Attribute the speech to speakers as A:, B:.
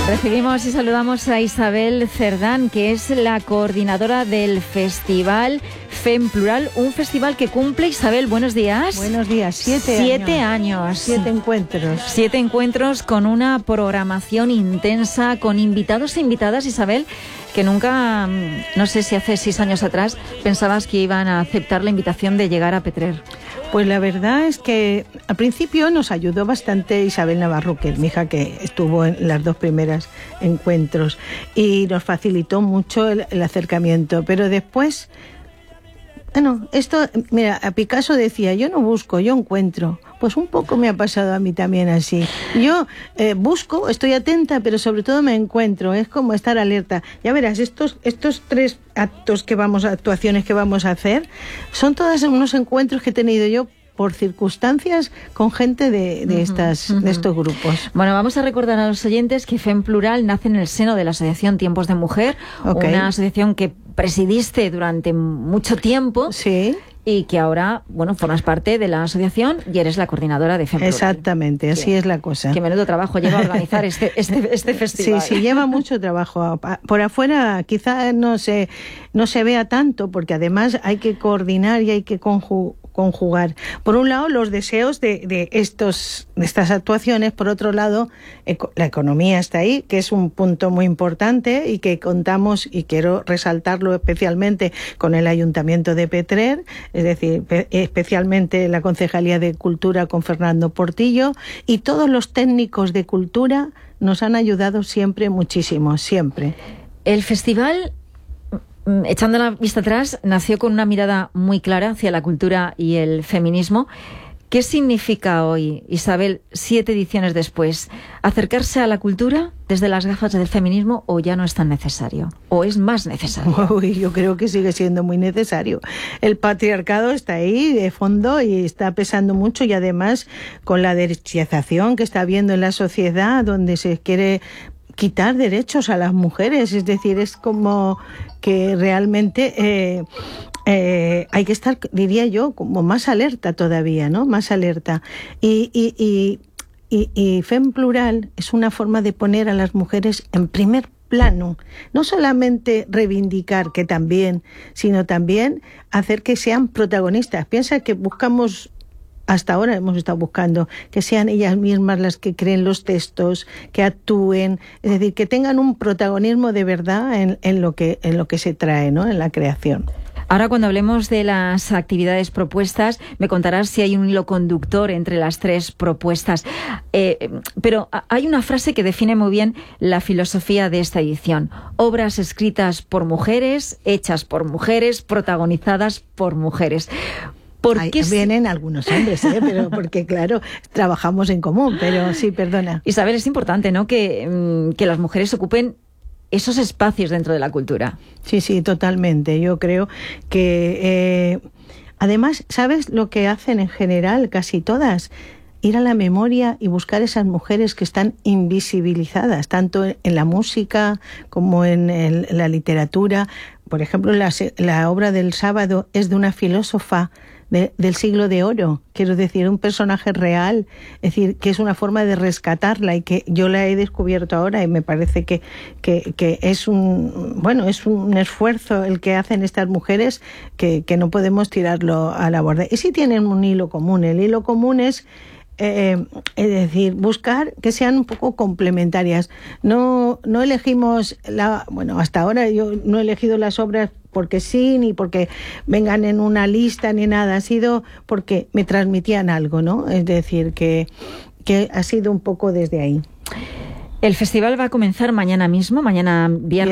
A: Recibimos y saludamos a Isabel Cerdán, que es la coordinadora del Festival FEM Plural, un festival que cumple, Isabel, buenos días.
B: Buenos días,
A: 7 años.
B: 7 encuentros.
A: 7 encuentros con una programación intensa, con invitados e invitadas, Isabel, que nunca, no sé si hace 6 años atrás, pensabas que iban a aceptar la invitación de llegar a Petrer.
B: Pues la verdad es que al principio nos ayudó bastante Isabel Navarro, que es mi hija, que estuvo en las 2 primeras encuentros, y nos facilitó mucho el acercamiento, pero después, bueno, esto, mira, a Picasso decía, yo no busco, yo encuentro. Pues un poco me ha pasado a mí también así. Yo busco, estoy atenta, pero sobre todo me encuentro. Es como estar alerta. Ya verás, estos 3 actuaciones que vamos a hacer, son todos unos encuentros que he tenido yo por circunstancias con gente de estos grupos.
A: Bueno, vamos a recordar a los oyentes que FEM Plural nace en el seno de la Asociación Tiempos de Mujer, una asociación que presidiste durante mucho tiempo.
B: Sí.
A: Y que ahora, bueno, formas parte de la asociación y eres la coordinadora de FEM Plural.
B: Exactamente, así es la cosa.
A: Qué menudo trabajo lleva organizar este festival.
B: Sí, lleva mucho trabajo. Por afuera quizá no se vea tanto, porque además hay que coordinar y hay que conjugar. Por un lado, los deseos de estas actuaciones. Por otro lado, la economía está ahí, que es un punto muy importante y que contamos, y quiero resaltarlo especialmente, con el Ayuntamiento de Petrer, es decir, especialmente la Concejalía de Cultura con Fernando Portillo, y todos los técnicos de cultura nos han ayudado siempre muchísimo, siempre.
A: El festival, echando la vista atrás, nació con una mirada muy clara hacia la cultura y el feminismo. ¿Qué significa hoy, Isabel, 7 ediciones después, acercarse a la cultura desde las gafas del feminismo, o ya no es tan necesario, o es más necesario?
B: Uy, yo creo que sigue siendo muy necesario. El patriarcado está ahí de fondo y está pesando mucho, y además con la derechización que está habiendo en la sociedad, donde se quiere quitar derechos a las mujeres, es decir, es como que realmente hay que estar, diría yo, como más alerta todavía, ¿no? Más alerta. Y FEM Plural es una forma de poner a las mujeres en primer plano, no solamente reivindicar, que también, sino también hacer que sean protagonistas. Piensa que buscamos, hasta ahora hemos estado buscando que sean ellas mismas las que creen los textos, que actúen, es decir, que tengan un protagonismo de verdad en lo que se trae, ¿no? En la creación.
A: Ahora, cuando hablemos de las actividades propuestas, me contarás si hay un hilo conductor entre las 3 propuestas. Pero hay una frase que define muy bien la filosofía de esta edición. Obras escritas por mujeres, hechas por mujeres, protagonizadas por mujeres.
B: Vienen algunos hombres, pero porque claro, trabajamos en común, pero sí, perdona.
A: Isabel, es importante, ¿no?, que las mujeres ocupen esos espacios dentro de la cultura.
B: Sí, totalmente. Yo creo que además, ¿sabes lo que hacen en general casi todas? Ir a la memoria y buscar esas mujeres que están invisibilizadas, tanto en la música como en la literatura. Por ejemplo, la obra del sábado es de una filósofa del siglo de oro, quiero decir, un personaje real, es decir, que es una forma de rescatarla, y que yo la he descubierto ahora, y me parece que es un esfuerzo el que hacen estas mujeres, que no podemos tirarlo a la borda. Y sí tienen un hilo común. El hilo común es decir, buscar que sean un poco complementarias. No elegimos hasta ahora yo no he elegido las obras porque sí, ni porque vengan en una lista ni nada, ha sido porque me transmitían algo, ¿no? Es decir, que ha sido un poco desde ahí.
A: El festival va a comenzar mañana mismo, mañana viernes.